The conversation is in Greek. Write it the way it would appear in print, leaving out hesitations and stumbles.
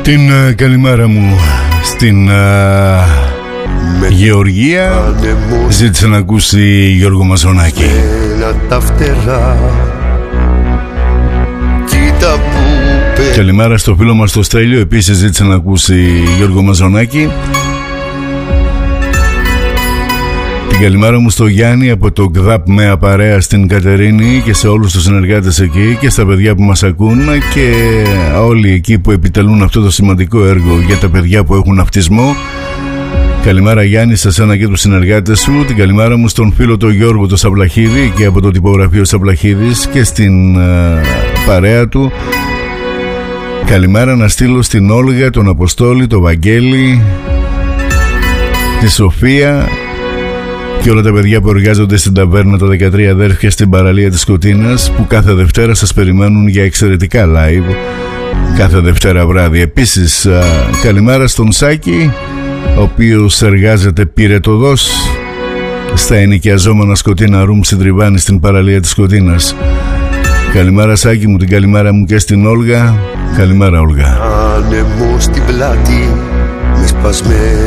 Την καλημέρα μου στην Γεωργία. Ζήτησε να ακούσει Γιώργο Μαζονάκη. Καλημέρα στο φίλο μας το Στέλιο. Επίσης ζήτησε να ακούσει Γιώργο Μαζονάκη. Την καλημέρα μου στο Γιάννη από το ΚΔΑΠ με παρέα στην Κατερίνη και σε όλους τους συνεργάτες εκεί και στα παιδιά που μας ακούν και όλοι εκεί που επιτελούν αυτό το σημαντικό έργο για τα παιδιά που έχουν αυτισμό. Καλημέρα Γιάννη σε σένα και τους συνεργάτες σου. Την καλημέρα μου στον φίλο το Γιώργο το Σαβλαχίδη και από το τυπογραφείο Σαβλαχίδης και στην παρέα του. Καλημέρα να στείλω στην Όλγα, τον Αποστόλη, τον Βαγγέλη, τη Σοφία και όλα τα παιδιά που εργάζονται στην ταβέρνα τα 13 αδέρφια στην παραλία της Σκοτίνας, που κάθε Δευτέρα σας περιμένουν για εξαιρετικά live κάθε Δευτέρα βράδυ. Επίσης καλημέρα στον Σάκη, ο οποίος εργάζεται πυρετοδός στα ενοικιαζόμενα Σκοτίνα Room στην Τριβάνη στην παραλία της Σκοτίνας. Καλημέρα Σάκη μου, την καλημέρα μου και στην Όλγα. Καλημέρα Όλγα. Άνεμο στην πλάτη με σπασμένα